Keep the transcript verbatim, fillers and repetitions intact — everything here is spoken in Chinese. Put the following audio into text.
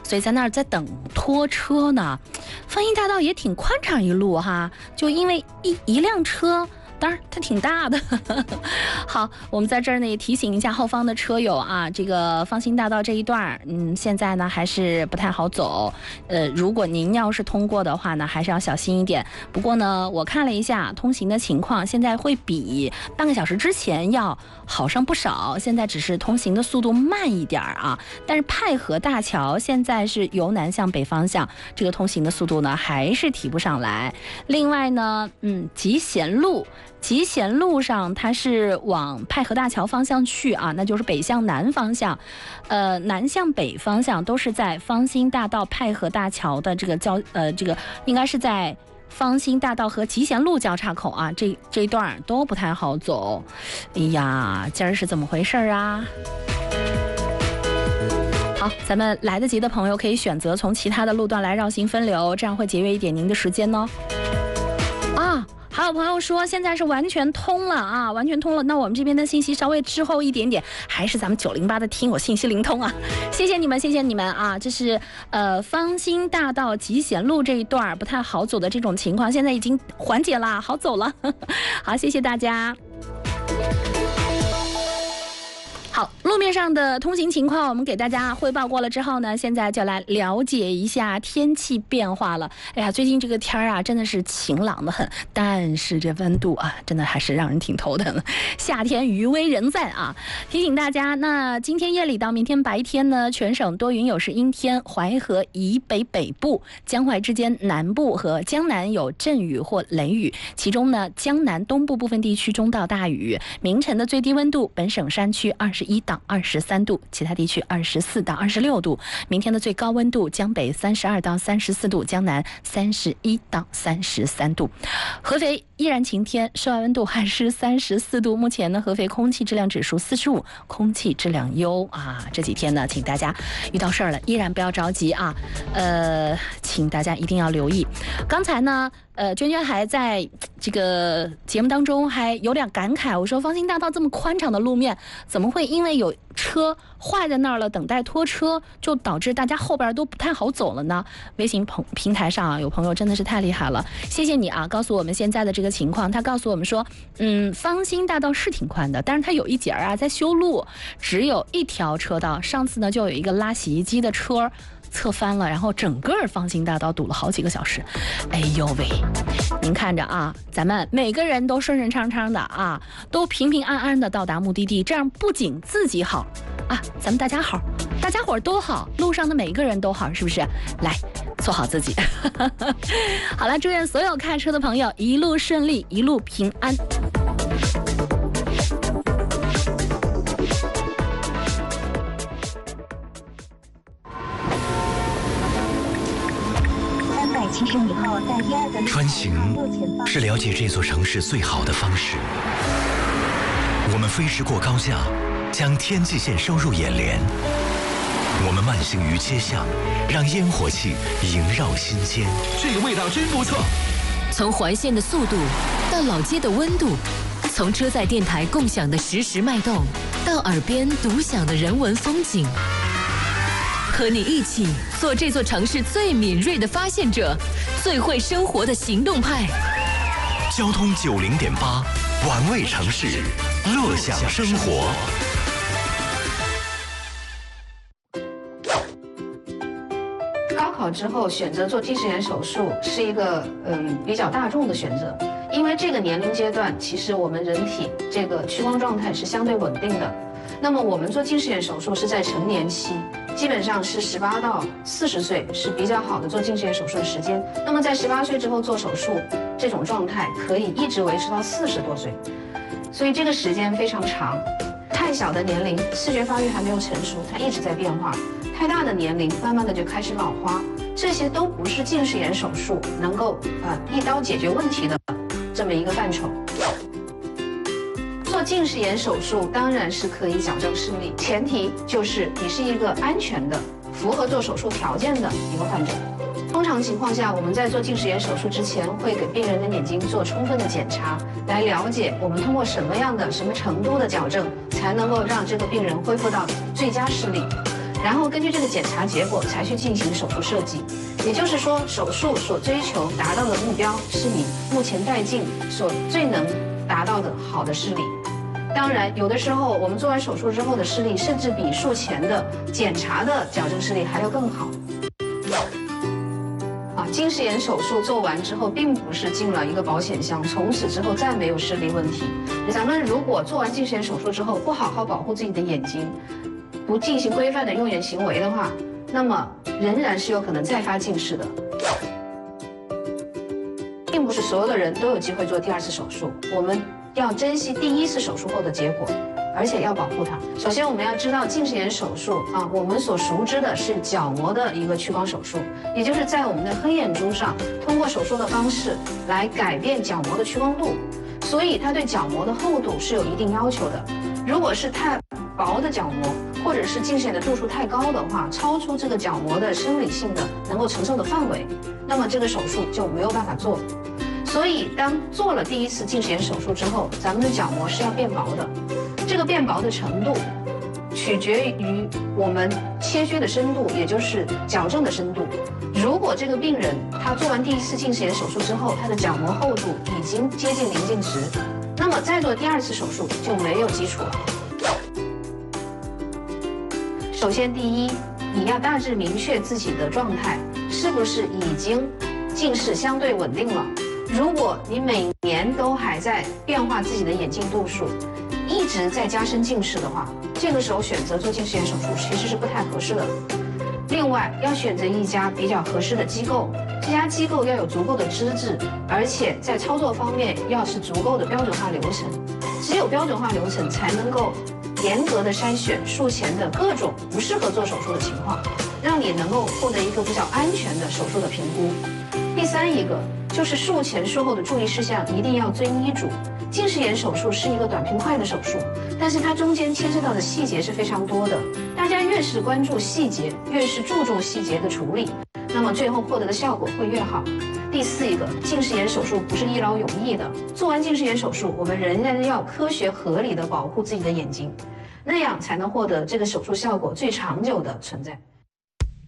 所以在那儿在等拖车呢。方兴大道也挺宽敞一路哈，就因为一一辆车。当然，它挺大的。好，我们在这儿呢也提醒一下后方的车友啊，这个方兴大道这一段，嗯，现在呢还是不太好走。呃，如果您要是通过的话呢，还是要小心一点。不过呢，我看了一下通行的情况，现在会比半个小时之前要好上不少。现在只是通行的速度慢一点啊，但是派河大桥现在是由南向北方向，这个通行的速度呢还是提不上来。另外呢，嗯，集贤路。集贤路上，它是往派河大桥方向去啊，那就是北向南方向，呃，南向北方向都是在方兴大道派河大桥的这个交呃，这个应该是在方兴大道和集贤路交叉口啊，这这一段都不太好走。哎呀，今儿是怎么回事啊？好，咱们来得及的朋友可以选择从其他的路段来绕行分流，这样会节约一点您的时间哦。啊。还有朋友说现在是完全通了啊，完全通了。那我们这边的信息稍微滞后一点点，还是咱们九零八的听我信息灵通啊，谢谢你们，谢谢你们啊！这是呃方兴大道集贤路这一段不太好走的这种情况，现在已经缓解了，好走了。好，谢谢大家。好，路面上的通行情况我们给大家汇报过了之后呢，现在就来了解一下天气变化了。哎呀，最近这个天啊真的是晴朗的很，但是这温度啊真的还是让人挺头疼的。夏天余威仍在啊，提醒大家，那今天夜里到明天白天呢，全省多云有时阴天，淮河以北北部、江淮之间南部和江南有阵雨或雷雨，其中呢江南东部部分地区中到大雨。明晨的最低温度，本省山区二十一到二十三度，其他地区二十四到二十六度。明天的最高温度，江北三十二到三十四度，江南三十一到三十三度。合肥依然晴天，室外温度还是三十四度。目前呢，合肥空气质量指数四十五，空气质量优啊。这几天呢，请大家遇到事儿了，依然不要着急啊。呃，请大家一定要留意。刚才呢，呃，娟娟还在这个节目当中还有点感慨，我说方兴大道这么宽敞的路面，怎么会因为有车坏在那儿了，等待拖车，就导致大家后边都不太好走了呢？微信平台上啊，有朋友真的是太厉害了，谢谢你啊，告诉我们现在的这个情况。他告诉我们说，嗯，方兴大道是挺宽的，但是它有一节啊在修路，只有一条车道。上次呢，就有一个拉洗衣机的车侧翻了，然后整个方兴大道堵了好几个小时。哎呦喂，您看着啊，咱们每个人都顺顺畅畅的啊，都平平安安的到达目的地，这样不仅自己好啊，咱们大家好，大家伙都好，路上的每个人都好，是不是？来，做好自己。好了，祝愿所有开车的朋友一路顺利，一路平安。 穿行是了解这座城市最好的方式。我们飞驰过高架，将天际线收入眼帘。我们慢行于街巷，让烟火气萦绕心间。 这个味道真不错。 从环线的速度到老街的温度，从车载电台共享的实时脉动，到耳边独享的人文风景。和你一起做这座城市最敏锐的发现者，最会生活的行动派。 交通九零点八，玩味城市，乐享生活。 高考之后选择做近视眼手术是一个嗯比较大众的选择，因为这个年龄阶段其实我们人体这个屈光状态是相对稳定的。那么我们做近视眼手术是在成年期。基本上是十八到四十岁是比较好的做近视眼手术的时间。那么在十八岁之后做手术，这种状态可以一直维持到四十多岁，所以这个时间非常长。太小的年龄，视觉发育还没有成熟，它一直在变化；太大的年龄，慢慢的就开始老花。这些都不是近视眼手术能够呃一刀解决问题的这么一个范畴。做近视眼手术当然是可以矫正视力，前提就是你是一个安全的、符合做手术条件的一个患者。通常情况下，我们在做近视眼手术之前，会给病人的眼睛做充分的检查，来了解我们通过什么样的、什么程度的矫正，才能够让这个病人恢复到最佳视力。 然后根据这个检查结果才去进行手术设计。也就是说，手术所追求达到的目标是你目前带进所最能达到的好的视力。当然，有的时候我们做完手术之后的视力，甚至比术前的检查的矫正视力还要更好。啊，近视眼手术做完之后，并不是进了一个保险箱，从此之后再没有视力问题。咱们如果做完近视眼手术之后，不好好保护自己的眼睛，不进行规范的用眼行为的话，那么仍然是有可能再发近视的。并不是所有的人都有机会做第二次手术，我们要珍惜第一次手术后的结果，而且要保护它。首先，我们要知道近视眼手术啊，我们所熟知的是角膜的一个屈光手术，也就是在我们的黑眼珠上通过手术的方式来改变角膜的屈光度，所以它对角膜的厚度是有一定要求的。如果是太薄的角膜，或者是近视眼的度数太高的话，超出这个角膜的生理性的能够承受的范围，那么这个手术就没有办法做。所以，当做了第一次近视眼手术之后，咱们的角膜是要变薄的。这个变薄的程度，取决于我们切削的深度，也就是矫正的深度。如果这个病人他做完第一次近视眼手术之后，他的角膜厚度已经接近临近值，那么再做第二次手术就没有基础了。首先，第一，你要大致明确自己的状态是不是已经近视相对稳定了。如果你每年都还在变化自己的眼镜度数，一直在加深近视的话，这个时候选择做近视眼手术其实是不太合适的。另外，要选择一家比较合适的机构，这家机构要有足够的资质，而且在操作方面要是足够的标准化流程。只有标准化流程才能够严格的筛选术前的各种不适合做手术的情况，让你能够获得一个比较安全的手术的评估。第三一个就是术前术后的注意事项一定要遵医嘱。近视眼手术是一个短平快的手术，但是它中间牵涉到的细节是非常多的。大家越是关注细节，越是注重细节的处理，那么最后获得的效果会越好。第四一个，近视眼手术不是一劳永逸的。做完近视眼手术，我们仍然要科学合理的保护自己的眼睛，那样才能获得这个手术效果最长久的存在。